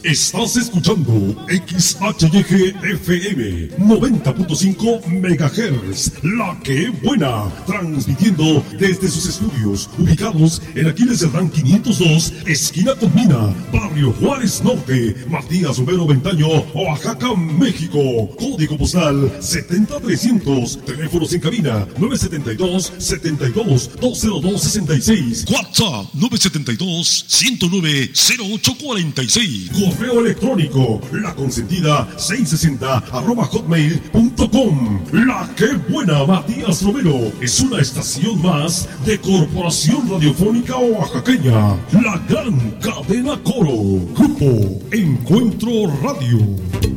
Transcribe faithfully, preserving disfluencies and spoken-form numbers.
Estás escuchando X H Y G F M noventa punto cinco megahertz, La Que Buena, transmitiendo desde sus estudios ubicados en Aquiles Cerdán quinientos dos, esquina con Mina, Barrio Juárez Norte, Matías Romero Ventaño, Oaxaca, México. Código postal setenta trescientos. Teléfonos en cabina nueve siete dos, setenta y dos, dos cero dos, sesenta y seis. WhatsApp nueve siete dos, ciento nueve, cero ocho cuarenta y seis. Correo electrónico la consentida seiscientos sesenta arroba hotmail punto com. La Que Buena, Matías Romero, es una estación más de Corporación Radiofónica Oaxaqueña, la gran cadena Coro. Grupo Encuentro Radio.